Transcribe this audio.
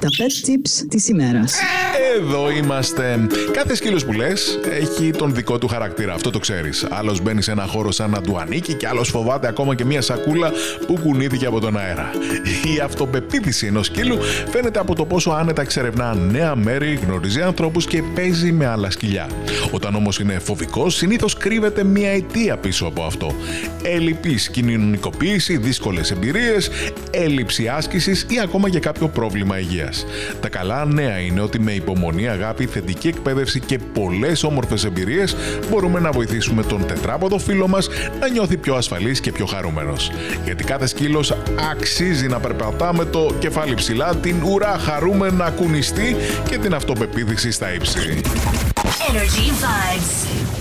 Τα pet tips της ημέρας. Εδώ είμαστε. Κάθε σκύλος που λες έχει τον δικό του χαρακτήρα, αυτό το ξέρεις. Άλλος μπαίνει σε ένα χώρο σαν να του ανήκει και άλλος φοβάται ακόμα και μια σακούλα που κουνήθηκε από τον αέρα. Η αυτοπεποίθηση ενός σκύλου φαίνεται από το πόσο άνετα εξερευνά νέα μέρη, γνωρίζει ανθρώπους και παίζει με άλλα σκυλιά. Όταν όμως είναι φοβικός, συνήθως κρύβεται μια αιτία πίσω από αυτό. Ελλειπής κοινωνικοποίηση, δύσκολες εμπειρίες, έλλειψη άσκησης ή ακόμα και κάποιο πρόβλημα υγείας. Τα καλά νέα είναι ότι με υπομονή, αγάπη, θετική εκπαίδευση και πολλές όμορφες εμπειρίες μπορούμε να βοηθήσουμε τον τετράποδο φίλο μας να νιώθει πιο ασφαλής και πιο χαρούμενος. Γιατί κάθε σκύλος αξίζει να περπατά με το κεφάλι ψηλά, την ουρά χαρούμε να κουνιστεί και την αυτοπεποίθηση στα ύψη. Energy Vibes.